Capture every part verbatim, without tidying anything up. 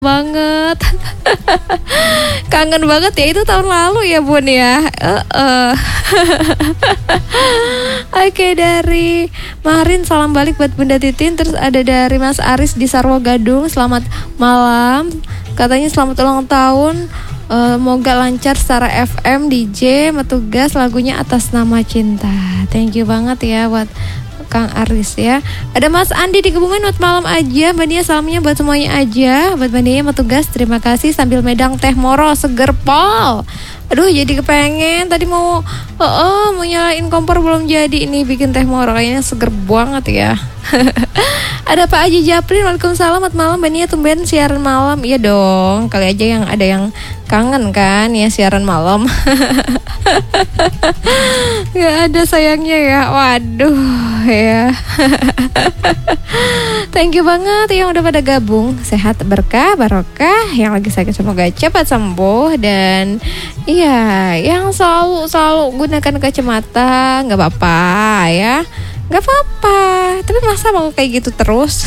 banget. Kangen banget ya, itu tahun lalu ya Bun ya. uh, uh. Oke, dari Marin salam balik buat Bunda Titin. Terus ada dari Mas Aris di Sarwo Gadung, selamat malam. Katanya selamat ulang tahun, uh, moga lancar secara F M, D J, metugas lagunya Atas Nama Cinta. Thank you banget ya buat Kang Aris ya. Ada Mas Andi di Kebumen, buat malam aja. Mbak Nia salamnya buat semuanya aja. Buat Mbak Nia mau tugas, terima kasih. Sambil medang teh moro seger pol. Aduh, jadi kepengen. Tadi mau oh, oh, mau nyalain kompor belum jadi. Ini bikin teh moro kayaknya seger banget ya. Ada Pak Haji Japrin, waalaikumsalam, selamat malam Mbak Nia, tumben siaran malam. Iya dong, kali aja yang ada yang kangen kan ya siaran malam. Gak ada sayangnya ya, waduh ya. Thank you banget yang udah pada gabung. Sehat, berkah, barokah. Yang lagi sakit semoga cepat sembuh. Dan iya, yang selalu selalu gunakan kacamata nggak apa-apa ya. Gak apa-apa, tapi masa mau kayak gitu terus?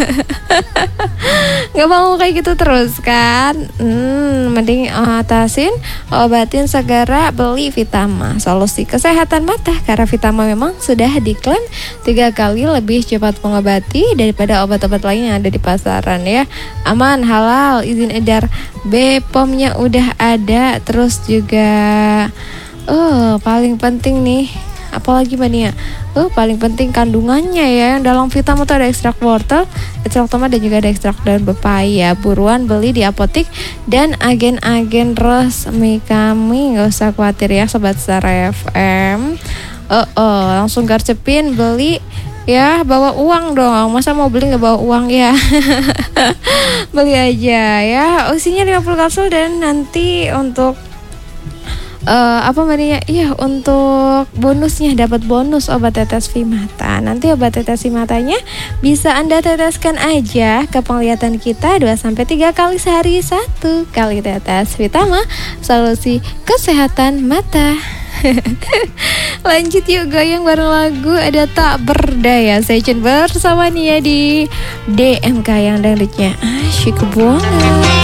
Gak mau kayak gitu terus kan? Hmm, mending atasin, obatin segera, beli Vitama, solusi kesehatan mata. Karena Vitama memang sudah diklaim tiga kali lebih cepat mengobati daripada obat-obat lain yang ada di pasaran ya. Aman, halal, izin edar, B P O M-nya udah ada. Terus juga, oh paling penting nih, apalagi Mbak Nia? Oh, paling penting kandungannya ya. Yang dalam Vitama tuh ada ekstrak wortel, ekstrak tomat, dan juga ada ekstrak daun pepaya. Buruan beli di apotik dan agen-agen resmi kami. Gak usah khawatir ya Sobat Star F M. Oh, oh, langsung garcepin beli ya, bawa uang dong. Masa mau beli gak bawa uang ya? Beli aja ya. Isinya lima puluh kapsul dan nanti untuk Uh, apa namanya? Iya, untuk bonusnya dapat bonus obat tetes Vimata. Nanti obat tetes Vimatanya bisa Anda teteskan aja ke penglihatan kita dua sampai tiga kali sehari. Satu kali tetes Vitama, solusi kesehatan mata. Lanjut yuk, goyang bareng lagu ada Tak Berdaya Session bersama Nia di D M K yang dangdutnya asyik banget.